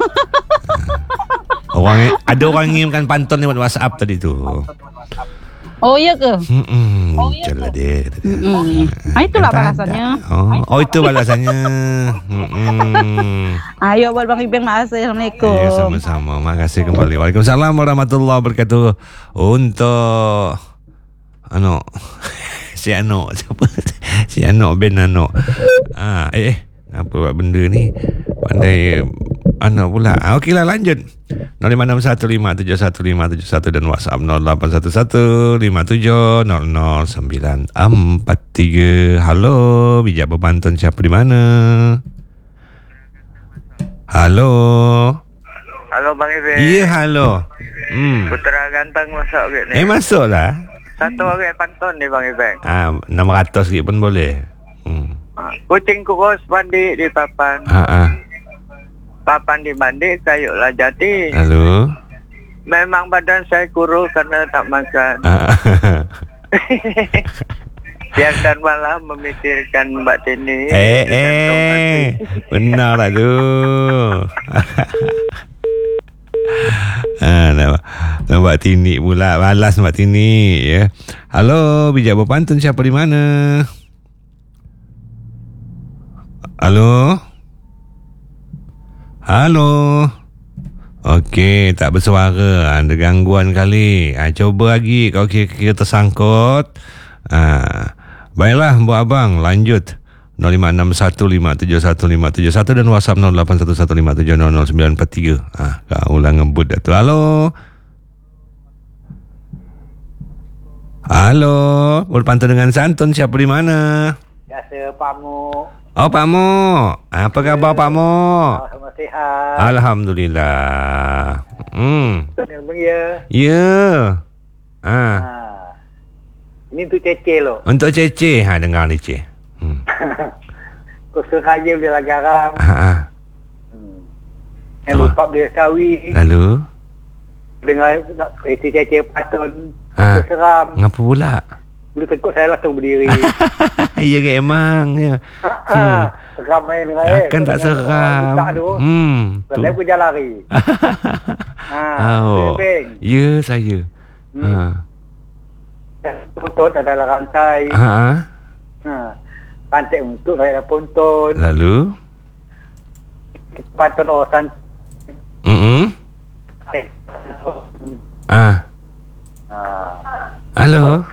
Ada orang ngirimkan pantun lewat WhatsApp tadi tu. Oh iya ke? Itulah dia. Itulah balasannya. Itu balasannya. Ayo buat Bang Ibeng, makasih. Assalamualaikum. Ya, sama-sama. Makasih kembali. Waalaikumsalam warahmatullahi wabarakatuh. Untuk siapa? Si Ano Ben Ano. Apa buat benda ni? Pandai Ano pula. Okeylah, lanjut. 0561571571 dan WhatsApp 081157000943. Halo, bijak berpantun, siapa di mana? Halo. Halo Bang Ibeng. Ya, halo. Putera ganteng masuk ke ni. Masuklah. Satu orang pantun ni Bang Ibeng. 600 ringgit pun boleh. Kucing kurus mandi di papan. Papan di mandi kayulah jadi. Lalu? Memang badan saya kurus karena tak makan. Siang malam memikirkan Mbak Tini. Benar lah tu. Mbak Tini pula. Balas Mbak Tini ya. Halo, bijak berpantun, siapa di mana? Halo. Okey, tak bersuara. Ada gangguan kali. Coba lagi kalau kira-kira tersangkut. Baiklah buat abang, lanjut. 0561571571 dan WhatsApp 081157000943. Kau ulang ngebut dah tu. Halo, berpantun dengan santun, siapa di mana? Biasa Pak Mo. Oh, Pak Mo. Apa khabar Pak Mo? Sama sihat. Alhamdulillah. Ya. Ini untuk Cece loh. Untuk Cece. Dengar ni Cece. Kursus saja beli garam. Yang lupa beli sawi. Lalu? Dengar isi Cece patun. Seram. Ngapa pula? Beli tekuk saya langsung berdiri. Ya ke emang ya. Seram main dengan saya. Kan tak seram. Saya pun jalan lari. Ya saya. Puntut adalah rantai. Rantai untuk saya dah puntut. Lalu? Pantun orang. Halo.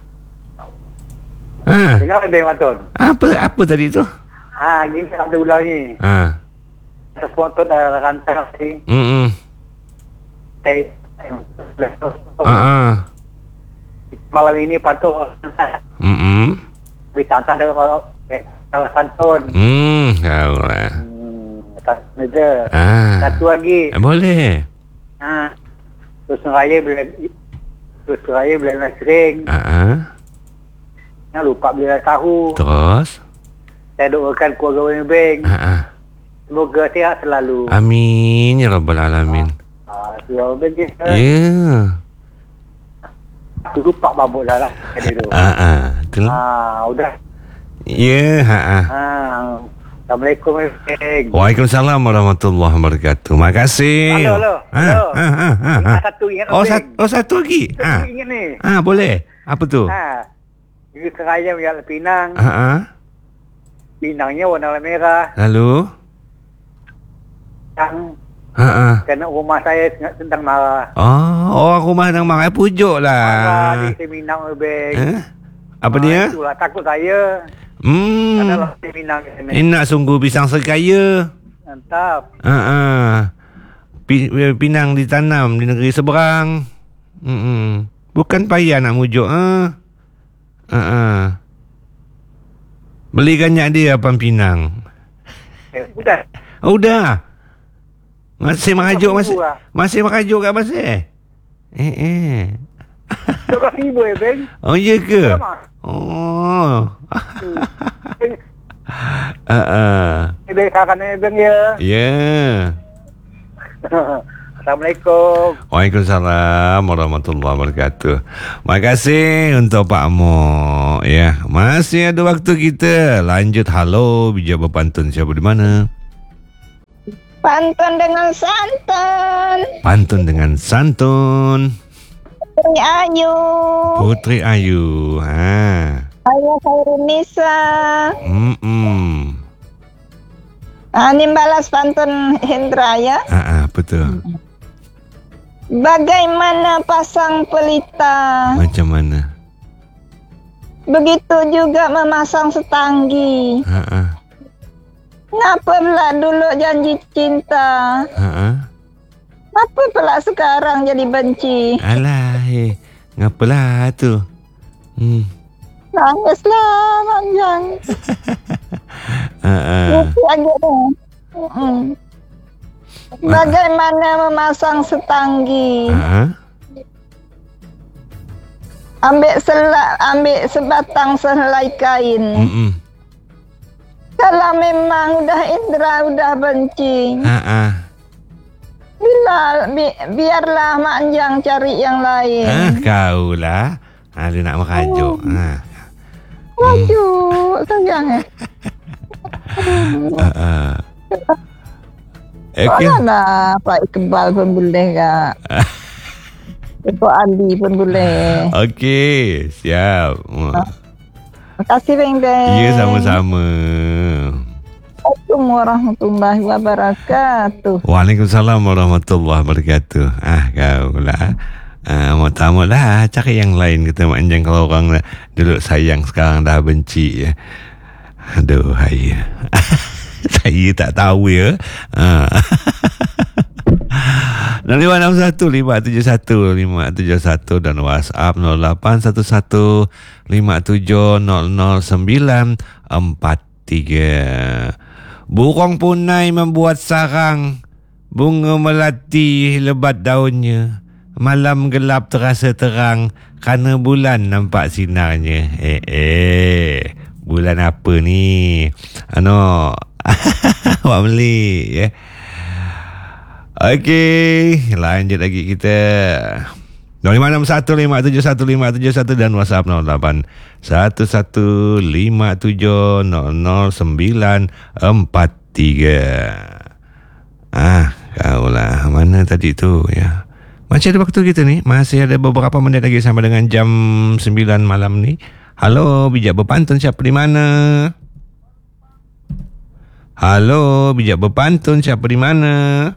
Dengar ada yang pantun. Apa tadi tu? Gini saya ada ulang ni. Puntut adalah rantai. Malam ini pantun. Ditantang dengan pantun. Tahu lah. Satu lagi. Boleh. Terus raya bila sering. Lupa bila tahu. Terus? Saya doakan keluarga Wayang Beng. Semoga sihat selalu. Amin ya rabbal alamin. Wayang Beng je. Ya. Aku lupa mabuk dah lah. Betul. Udah. Ya. Assalamualaikum Wayang Beng. Waalaikumsalam warahmatullahi wabarakatuh. Makasih. Halo. Satu ingat Beng. Satu lagi. Satu ingat ni. Boleh. Apa tu? Ini seraya yang Pinang. Pinangnya warna merah. Lalu? Kerana rumah saya tentang marah. Rumah tentang marah. Pujuk lah. Marah di Seminang Beng. Apa dia? Itulah takut saya. Adalah Seminang. Nak sungguh pisang sekaya. Mantap. Pinang ditanam di negeri seberang. Bukan payah nak mujuk. Belikan dia Abang Pinang. Udah. Masih merajuk kat masih. RM1,000 Beng. Oh, ya ke? Beng saran Beng ya. Ya. Assalamualaikum. Waalaikumsalam warahmatullahi wabarakatuh. Makasih untuk Pak Mo. Ya, masih ada waktu kita. Lanjut. Halo, bijak berpantun, siapa di mana? Pantun dengan santun. Pantun dengan santun. Putri Ayu. Putri Ayu. Ayah Khairunisa. Ini balas pantun Hendra ya. Betul. Bagaimana pasang pelita, Macam mana? begitu juga memasang setanggi. Ngapa pula dulu janji cinta, apa pula sekarang jadi benci? Alah, ngapalah tu? Nangislah panjang. Agak dah. Bagaimana memasang setanggi? Ambil sebatang sehelai kain. Kalau memang udah Indra udah benci, biarlah Manjang cari yang lain. Kau lah, dia nak merajuk. Rajuk sayang. Mana Pak Iqbal pun boleh kak. Pak Ali pun boleh. Okey, siap. Terima kasih Beng Beng. Ya, sama-sama. Assalamualaikum warahmatullahi wabarakatuh. Waalaikumsalam warahmatullahi wabarakatuh. Kau lah. Mau lah cari yang lain kita manjang kalau orang dulu sayang sekarang dah benci ya. Aduh, hai. Saya tak tahu ya. 0561-571-571 dan WhatsApp 0811-570-943. Burung punai membuat sarang, bunga melati lebat daunnya. Malam gelap terasa terang kerana bulan nampak sinarnya. Bulan apa ni? Wak Melik ya. Okey, lanjut lagi kita. 0561-571-571 dan WhatsApp 0811-570-943. Kau lah, mana tadi tu ya? Macam ada waktu kita ni, masih ada beberapa minit lagi sampai dengan jam 9 malam ni. Halo, bijak berpantun siapa di mana? Halo, bijak berpantun siapa di mana?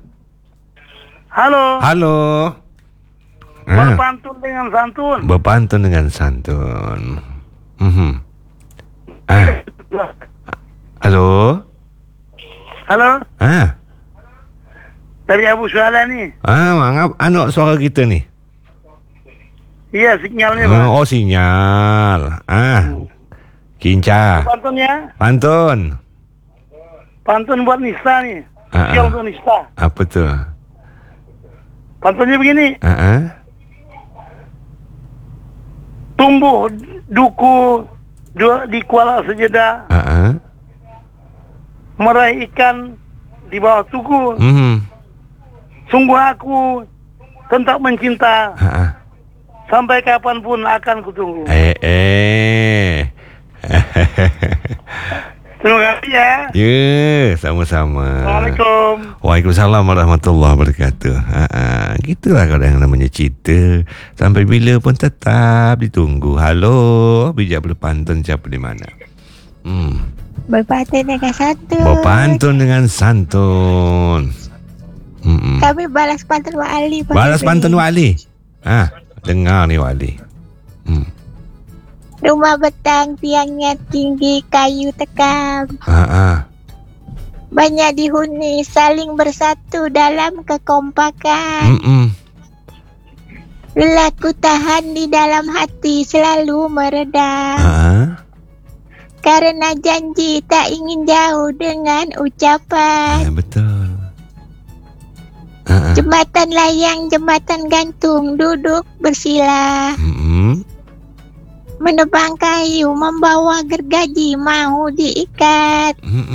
Halo. Berpantun dengan santun. Berpantun dengan santun. Halo. Dari Abu Suala ni. Anak suara kita ni. Iya, sinyalnya Pak. Oh, sinyal. Kinca. Pantunnya? Pantun buat Nista ni. Sial untuk Nista. Apa tu? Pantunnya begini. Tumbuh duku di kuala sejedah. Meraih ikan di bawah tugu. Sungguh aku tetap mencinta. Sampai kapanpun akan kutunggu. Terima kasih ya. Ya, sama-sama. Assalamualaikum. Waalaikumsalam warahmatullahi wabarakatuh. Gitulah kalau yang namanya cinta. Sampai bila pun tetap ditunggu. Halo, bijak berpantun siapa di mana? Berpantun dengan santun. Berpantun dengan santun. Kami balas pantun Wak Ali. Balas pantun Wak Ali. Dengar ni Wak Ali. Rumah betang tiangnya tinggi kayu tekam. Banyak dihuni saling bersatu dalam kekompakan. Lelaku tahan di dalam hati selalu meredam. Karena janji tak ingin jauh dengan ucapan. Betul. Jembatan layang, jembatan gantung, duduk bersila. Menebang kayu, membawa gergaji, mau diikat.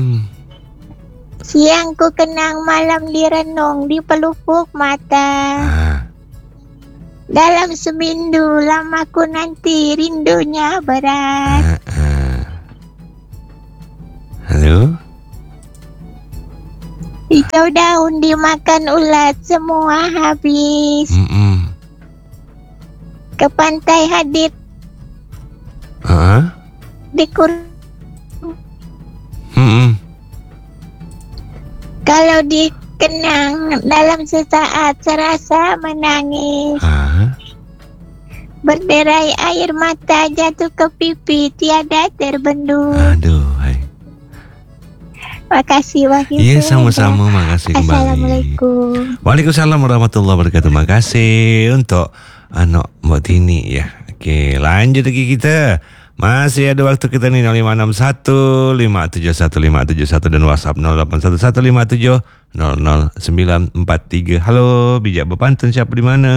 Siang ku kenang, malam direnung, di pelupuk mata. Dalam semindu, lama ku nanti, rindunya berat. Halo? Hijau daun dimakan ulat semua habis. Ke pantai Hadid kalau dikenang dalam sesaat serasa menangis. Berderai air mata jatuh ke pipi tiada terbendung. Aduh, hai. Makasih Wahyu. Ya, sama-sama. Makasih kembali. Assalamualaikum. Waalaikumsalam warahmatullahi wabarakatuh. Makasih untuk anak Mbak Tini ya. Okey, lanjut lagi kita. Masih ada waktu kita ni 0561 571 571 dan WhatsApp 0811 570 00943. Halo, bijak berpantun siapa di mana?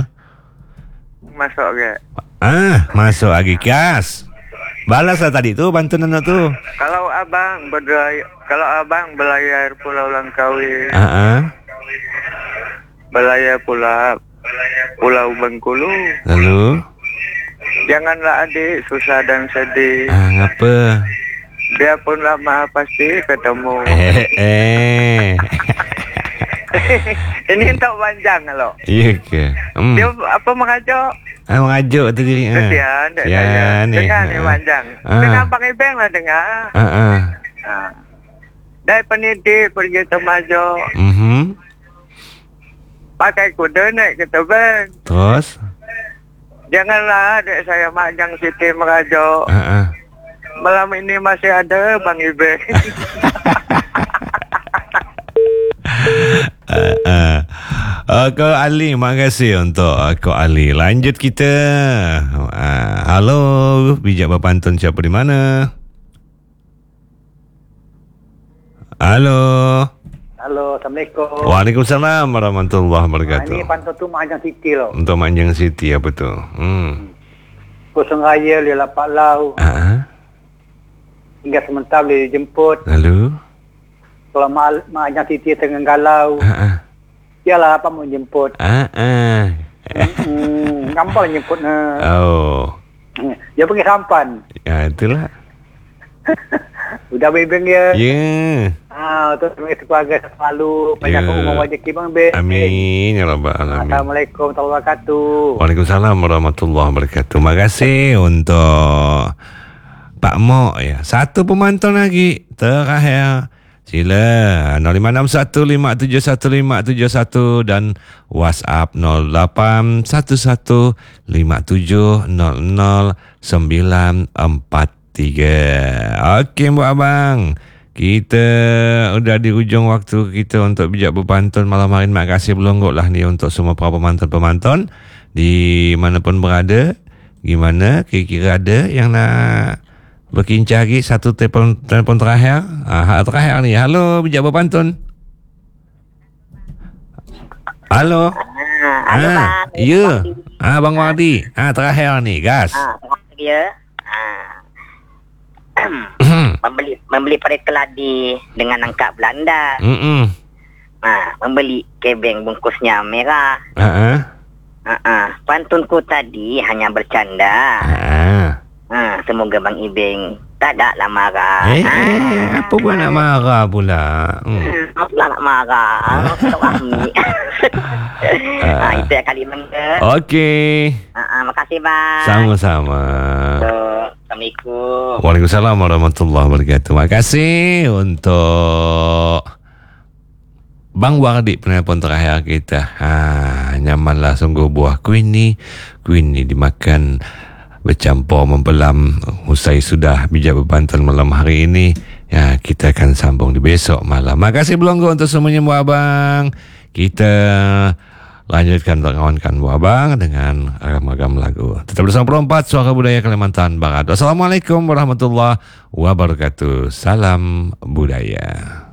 Masuk ke? Masuk lagi Kias. Balaslah tadi tu bantuan anak tu. Kalau abang belayar Pulau Langkawi. Belayar Pulau Bengkulu. Lalu? Janganlah adik susah dan sedih. Ngapa? Biarpun lama pasti ketemu. Ini untuk panjang kalau. Iya ke? Dia apa mengajuk? Mengajuk tu diri. Kesian dek saya. Dengar ni panjang. Dengar pakai bank lah dengar. Dari pendidik pergi Temajuk. Pakai kuda naik ke tebing. Terus? Janganlah dek saya Majang Siti mengajuk. Malam ini masih ada Bang Ibeng. Kau Ali, makasih untuk Kau Ali. Lanjut kita. Halo, bijak berpantun siapa di mana? Halo. Halo, Assalamualaikum. Waalaikumsalam warahmatullahi wabarakatuh. Ini pantun tu Majang Siti loh. Untuk Majang Siti apa tu? Kosong raya dia lapak lau. Hingga sementara boleh dijemput. Lalu? Kalau Majang Siti tengah galau. Yalah apa mau jemput. Gampang jemput. Dia pergi sampan. Ya itulah. Udah bebeng dia. Ya. Terus keluarga selalu banyak umur rezeki Bang Be. Amin ya rabbal alamin. Assalamualaikum warahmatullahi wabarakatuh. Waalaikumsalam warahmatullahi wabarakatuh. Terima kasih untuk Pak Mok ya. Satu pemantun lagi terakhir. Sila 0561571571 dan WhatsApp 085757000943. Okey Mbak Abang, kita udah di ujung waktu kita untuk bijak berpantun malam hari ini. Terima kasih berlonggoklah ni untuk semua para pemantun-pemantun di manapun berada. Gimana kira-kira ada yang nak berkincah lagi satu telefon terakhir. Terakhir ni. Halo, bijak berpantun. Halo. Halo Bang. Ya. Bang Wardi. Terakhir ni, gas. Dia. Membeli parit keladi dengan angkat Belanda. Membeli kebeng bungkusnya merah. Pantunku tadi hanya bercanda. Semoga Bang Ibeng tak ada lah marah. Apa pun nak marah pula? Apa nak marah? Itu ya kali bangga. Okey. Makasih Bang. Sama-sama. Assalamualaikum. Waalaikumsalam warahmatullahi wabarakatuh. Terima kasih untuk Bang Wardi penelpon terakhir kita. Nyamanlah sungguh buah kuih ni. Kuih ni dimakan bercampur membelam. Usai sudah bijak berpantun malam hari ini. Ya, kita akan sambung di besok malam. Terima kasih berlonggo untuk semuanya Bu Abang. Kita lanjutkan kawan-kawan Bu Abang dengan ragam-ragam lagu. Tetap bersama Perompat Suara Budaya Kalimantan Barat. Wassalamualaikum warahmatullahi wabarakatuh. Salam budaya.